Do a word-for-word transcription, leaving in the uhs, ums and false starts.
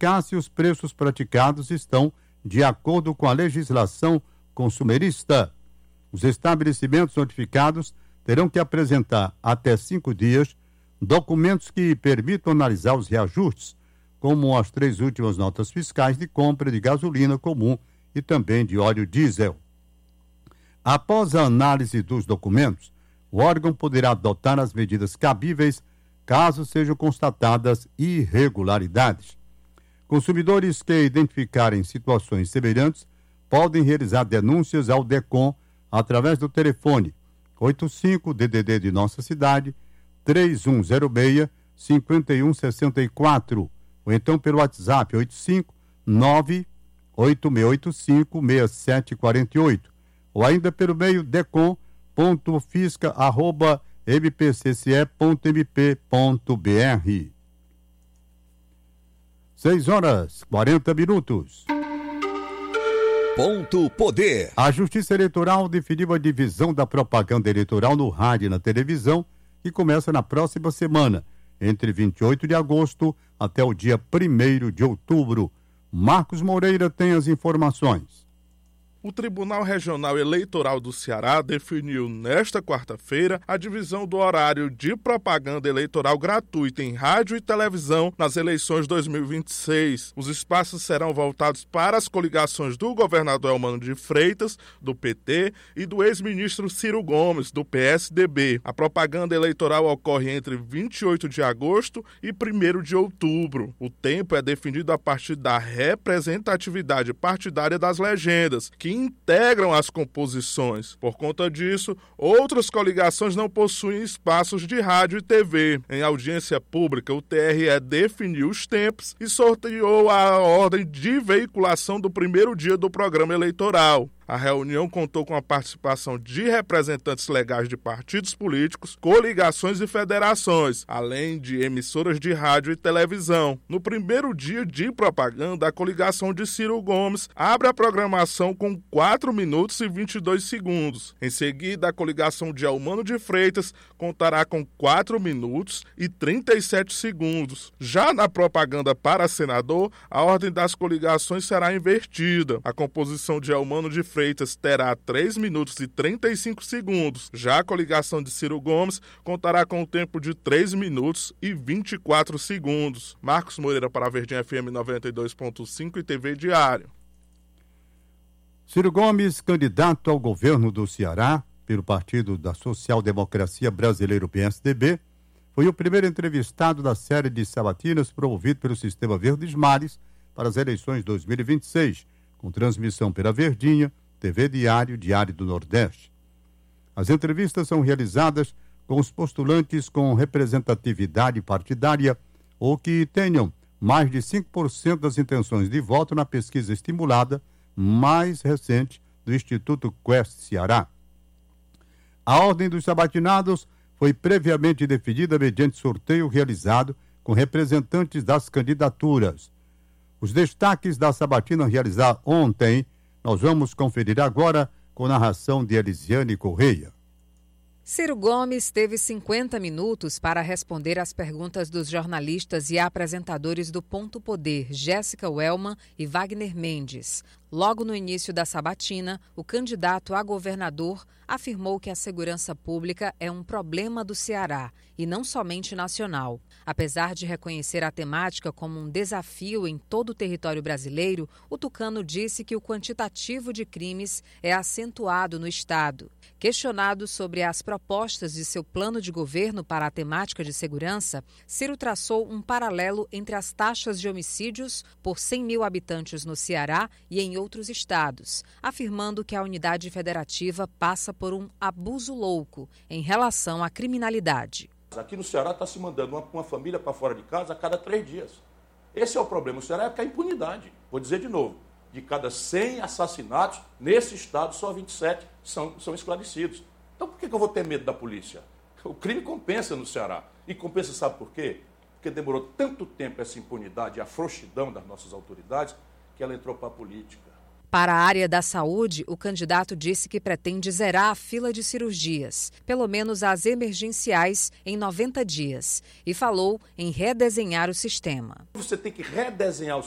verificar se os preços praticados estão de acordo com a legislação consumerista. Os estabelecimentos notificados terão que apresentar até cinco dias documentos que permitam analisar os reajustes, como as três últimas notas fiscais de compra de gasolina comum e também de óleo diesel. Após a análise dos documentos, o órgão poderá adotar as medidas cabíveis caso sejam constatadas irregularidades. Consumidores que identificarem situações semelhantes podem realizar denúncias ao DECOM através do telefone oitenta e cinco D D D de nossa cidade, três um zero seis, cinco um seis quatro, ou então pelo WhatsApp oito cinco nove oito seis oito cinco seis sete quatro oito, ou ainda pelo e-mail decom ponto fisca arroba m p c c e ponto m p ponto b r. seis horas, quarenta minutos. Ponto Poder. A Justiça Eleitoral definiu a divisão da propaganda eleitoral no rádio e na televisão, que começa na próxima semana, entre vinte e oito de agosto até o dia primeiro de outubro. Marcos Moreira tem as informações. O Tribunal Regional Eleitoral do Ceará definiu nesta quarta-feira a divisão do horário de propaganda eleitoral gratuita em rádio e televisão nas eleições dois mil e vinte e seis. Os espaços serão voltados para as coligações do governador Eumano de Freitas, do P T, e do ex-ministro Ciro Gomes, do P S D B. A propaganda eleitoral ocorre entre vinte e oito de agosto e primeiro de outubro. O tempo é definido a partir da representatividade partidária das legendas, que integram as composições. Por conta disso, outras coligações não possuem espaços de rádio e T V. Em audiência pública, o T R E definiu os tempos e sorteou a ordem de veiculação do primeiro dia do programa eleitoral. A reunião contou com a participação de representantes legais de partidos políticos, coligações e federações, além de emissoras de rádio e televisão. No primeiro dia de propaganda, a coligação de Ciro Gomes abre a programação com quatro minutos e vinte e dois segundos. Em seguida, a coligação de Eumano de Freitas contará com quatro minutos e trinta e sete segundos. Já na propaganda para senador, a ordem das coligações será invertida. A composição de Eumano de Freitas terá três minutos e trinta e cinco segundos. Já a coligação de Ciro Gomes contará com um tempo de três minutos e vinte e quatro segundos. Marcos Moreira para a Verdinha F M noventa e dois ponto cinco e T V Diário. Ciro Gomes, candidato ao governo do Ceará pelo Partido da Social Democracia Brasileira, P S D B, foi o primeiro entrevistado da série de sabatinas promovido pelo Sistema Verdes Mares para as eleições dois mil e vinte e seis, com transmissão pela Verdinha, T V Diário, Diário do Nordeste. As entrevistas são realizadas com os postulantes com representatividade partidária ou que tenham mais de cinco por cento das intenções de voto na pesquisa estimulada mais recente do Instituto Quest Ceará. A ordem dos sabatinados foi previamente definida mediante sorteio realizado com representantes das candidaturas. Os destaques da sabatina realizada ontem, nós vamos conferir agora com narração de Elisiane Correia. Ciro Gomes teve cinquenta minutos para responder às perguntas dos jornalistas e apresentadores do Ponto Poder, Jéssica Welman e Wagner Mendes. Logo no início da sabatina, o candidato a governador afirmou que a segurança pública é um problema do Ceará e não somente nacional. Apesar de reconhecer a temática como um desafio em todo o território brasileiro, o tucano disse que o quantitativo de crimes é acentuado no estado. Questionado sobre as propostas de seu plano de governo para a temática de segurança, Ciro traçou um paralelo entre as taxas de homicídios por cem mil habitantes no Ceará e em outros estados, afirmando que a unidade federativa passa por um abuso louco em relação à criminalidade. Aqui no Ceará está se mandando uma, uma família para fora de casa a cada três dias. Esse é o problema. O Ceará é que a impunidade. Vou dizer de novo, de cada cem assassinatos, nesse estado só vinte e sete são, são esclarecidos. Então por que, que eu vou ter medo da polícia? O crime compensa no Ceará. E compensa sabe por quê? Porque demorou tanto tempo essa impunidade e a frouxidão das nossas autoridades que ela entrou para a política. Para a área da saúde, o candidato disse que pretende zerar a fila de cirurgias, pelo menos as emergenciais, em noventa dias, e falou em redesenhar o sistema. Você tem que redesenhar o